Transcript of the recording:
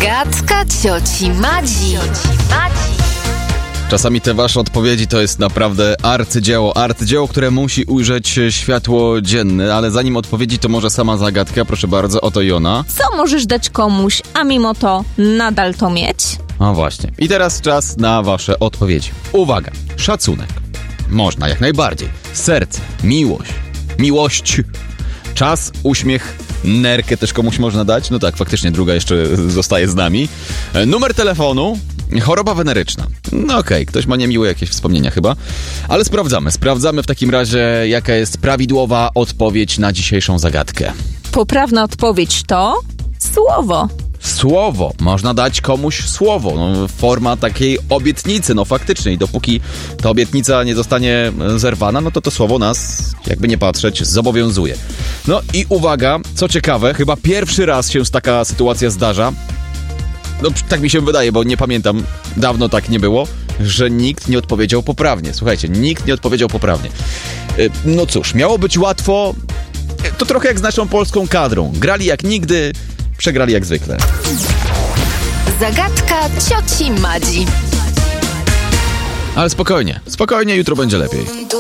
Zagadka cioci Madzi. Czasami te wasze odpowiedzi to jest naprawdę arcydzieło, które musi ujrzeć światło dzienne, ale zanim odpowiedzi, to może sama zagadka, proszę bardzo, oto i ona. Co możesz dać komuś, a mimo to nadal to mieć? No właśnie. I teraz czas na wasze odpowiedzi. Uwaga, szacunek. Można jak najbardziej. Serce, miłość, czas, uśmiech, nerkę też komuś można dać. No tak, faktycznie druga jeszcze zostaje z nami. Numer telefonu, choroba weneryczna. No okej, ktoś ma niemiłe jakieś wspomnienia chyba. Ale sprawdzamy w takim razie, jaka jest prawidłowa odpowiedź na dzisiejszą zagadkę. Poprawna odpowiedź to słowo. Słowo. Można dać komuś słowo. No, forma takiej obietnicy. No faktycznie. I dopóki ta obietnica nie zostanie zerwana, no to słowo nas, jakby nie patrzeć, zobowiązuje. No i uwaga, co ciekawe, chyba pierwszy raz się taka sytuacja zdarza. No tak mi się wydaje, bo nie pamiętam, dawno tak nie było, że nikt nie odpowiedział poprawnie. Słuchajcie, nikt nie odpowiedział poprawnie. No cóż, miało być łatwo. To trochę jak z naszą polską kadrą. Grali jak nigdy, przegrali jak zwykle. Zagadka cioci Madzi. Ale spokojnie, jutro będzie lepiej.